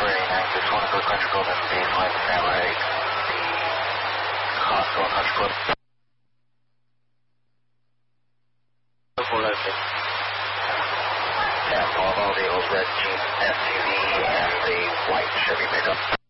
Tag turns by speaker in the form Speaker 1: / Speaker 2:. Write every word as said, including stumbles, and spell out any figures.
Speaker 1: nine six one, go country club and baseline standby. The Hospital Country Club. four nine six. ten, all vehicles, red Jeep S U V and the white Chevy pickup.